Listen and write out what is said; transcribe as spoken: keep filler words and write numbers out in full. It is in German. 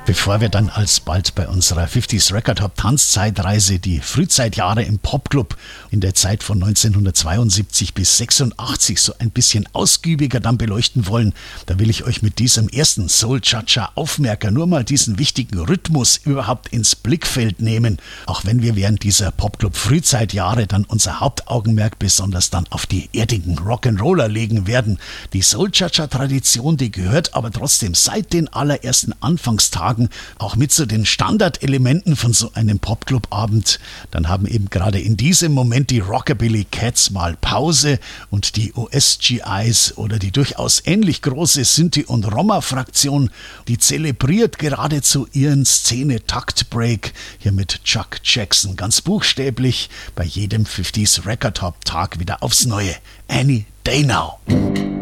Bevor wir dann alsbald bei unserer fünfziger Record Hop Tanzzeitreise die Frühzeitjahre im Popclub in der Zeit von neunzehnhundertzweiundsiebzig bis sechsundachtzig so ein bisschen ausgiebiger dann beleuchten wollen, da will ich euch mit diesem ersten Soul-Cha-Cha-Aufmerker nur mal diesen wichtigen Rhythmus überhaupt ins Blickfeld nehmen, auch wenn wir während dieser Popclub Frühzeitjahre dann unser Hauptaugenmerk besonders dann auf die erdigen Rock'n'Roller legen werden. Die Soul-Cha-Cha-Tradition, die gehört aber trotzdem seit den allerersten Anfangstagen auch mit zu den Standardelementen von so einem Popclub-Abend. Dann haben eben gerade in diesem Moment die Rockabilly Cats mal Pause und die O S G Is oder die durchaus ähnlich große Sinti- und Roma-Fraktion, die zelebriert geradezu ihren Szene-Taktbreak hier mit Chuck Jackson ganz buchstäblich bei jedem fünfziger Record Hop Tag wieder aufs Neue. Any Day Now.